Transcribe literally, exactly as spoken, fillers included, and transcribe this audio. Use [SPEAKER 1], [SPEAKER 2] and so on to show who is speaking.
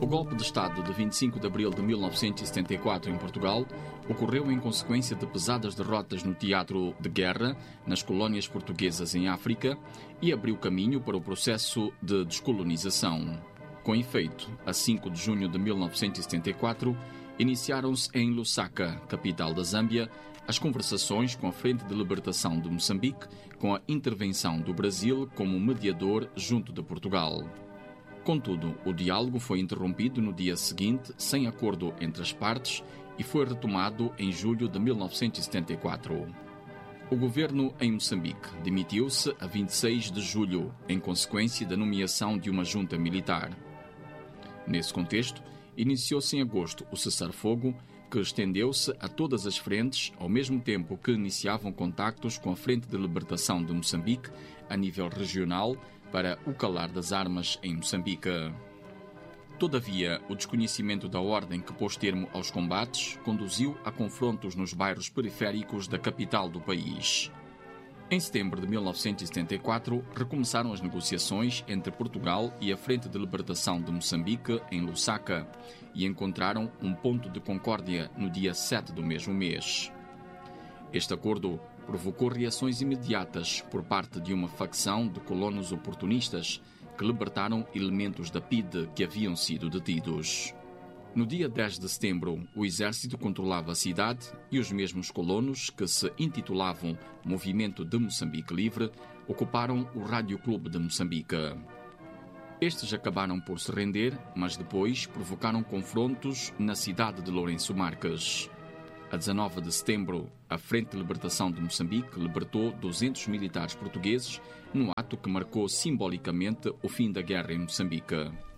[SPEAKER 1] golpe de Estado de vinte e cinco de abril de mil novecentos e setenta e quatro em Portugal ocorreu em consequência de pesadas derrotas no teatro de guerra nas colónias portuguesas em África e abriu caminho para o processo de descolonização. Com efeito, a cinco de junho de mil novecentos e setenta e quatro, iniciaram-se em Lusaka, capital da Zâmbia, as conversações com a Frente de Libertação de Moçambique, com a intervenção do Brasil como mediador junto de Portugal. Contudo, o diálogo foi interrompido no dia seguinte, sem acordo entre as partes, e foi retomado em julho de mil novecentos e setenta e quatro. O governo em Moçambique demitiu-se a vinte e seis de julho, em consequência da nomeação de uma junta militar. Nesse contexto, iniciou-se em agosto o cessar-fogo, que estendeu-se a todas as frentes, ao mesmo tempo que iniciavam contactos com a Frente de Libertação de Moçambique, a nível regional, para o calar das armas em Moçambique. Todavia, o desconhecimento da ordem que pôs termo aos combates conduziu a confrontos nos bairros periféricos da capital do país. Em setembro de mil novecentos e setenta e quatro, recomeçaram as negociações entre Portugal e a Frente de Libertação de Moçambique em Lusaka e encontraram um ponto de concórdia no dia sete do mesmo mês. Este acordo provocou reações imediatas por parte de uma facção de colonos oportunistas que libertaram elementos da P I D E que haviam sido detidos. No dia dez de setembro, o exército controlava a cidade e os mesmos colonos, que se intitulavam Movimento de Moçambique Livre, ocuparam o Rádio Clube de Moçambique. Estes acabaram por se render, mas depois provocaram confrontos na cidade de Lourenço Marques. A dezanove de setembro, a Frente de Libertação de Moçambique libertou duzentos militares portugueses num ato que marcou simbolicamente o fim da guerra em Moçambique.